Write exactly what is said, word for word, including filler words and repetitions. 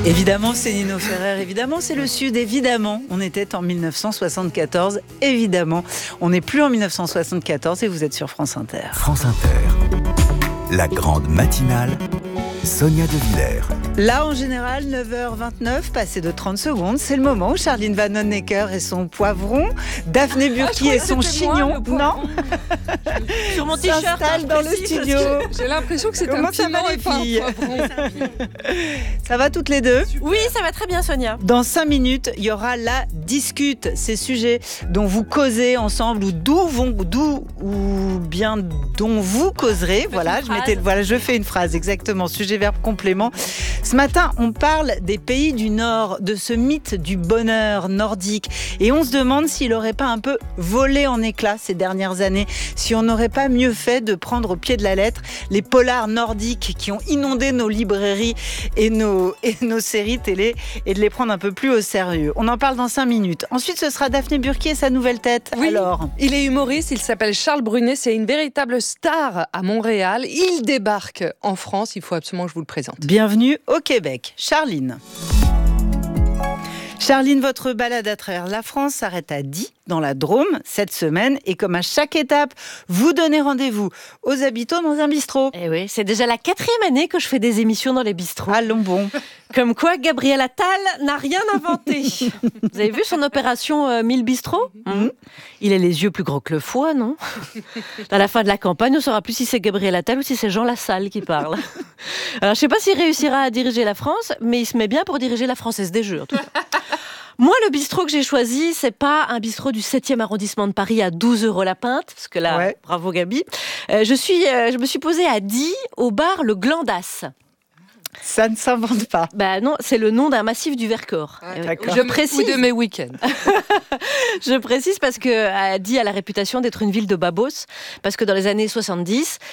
Évidemment, c'est Nino Ferrer, évidemment, c'est le Sud, évidemment. On était en mille neuf cent soixante-quatorze, évidemment. On n'est plus en mille neuf cent soixante-quatorze et vous êtes sur France Inter. France Inter, la grande matinale, Sonia De Villers. Là, en général, neuf heures vingt-neuf, passé de trente secondes, c'est le moment où Charline Vanhoenacker et son poivron, Daphné Burki ah, et son chignon, moi, non sur mon t-shirt, s'installe dans le studio. J'ai l'impression que c'est Comment un ça va, piment les et pas un filles poivron. Ça va toutes les deux? Oui, ça va très bien, Sonia. Dans cinq minutes, il y aura la discute, ces sujets dont vous causez ensemble ou d'où vont, d'où ou bien dont vous causerez. Voilà, je mettais, voilà, je fais une phrase exactement, sujet verbe complément. Ce matin, on parle des pays du Nord, de ce mythe du bonheur nordique, et on se demande s'il n'aurait pas un peu volé en éclats ces dernières années, si on n'aurait pas mieux fait de prendre au pied de la lettre les polars nordiques qui ont inondé nos librairies et nos, et nos séries télé, et de les prendre un peu plus au sérieux. On en parle dans cinq minutes. Ensuite, ce sera Daphné Burki et sa nouvelle tête. Oui, alors il est humoriste, il s'appelle Charles Brunet, c'est une véritable star à Montréal. Il débarque en France, il faut absolument que je vous le présente. Bienvenue au Québec. Charline. Charline, votre balade à travers la France s'arrête à Die, dans la Drôme, cette semaine. Et comme à chaque étape, vous donnez rendez-vous aux habitants dans un bistrot. Eh oui, c'est déjà la quatrième année que je fais des émissions dans les bistrots. Allons bon. Comme quoi, Gabriel Attal n'a rien inventé. Vous avez vu son opération euh, mille bistrots mmh. Il a les yeux plus gros que le foie, non? À la fin de la campagne, on ne saura plus si c'est Gabriel Attal ou si c'est Jean Lassalle qui parle. Alors, je ne sais pas s'il réussira à diriger la France, mais il se met bien pour diriger la Française des Jeux, en tout cas. Moi, le bistrot que j'ai choisi, c'est pas un bistrot du septième arrondissement de Paris à douze euros la pinte, parce que là, ouais. Bravo Gabi. Euh, je, suis, euh, je me suis posée à Die, au bar Le Glandas. Ça ne s'invente pas. Bah non, c'est le nom d'un massif du Vercors. Ah, je précise. Ou de mes week-ends. Je précise parce que Die a la réputation d'être une ville de babos, parce que dans les années soixante-dix,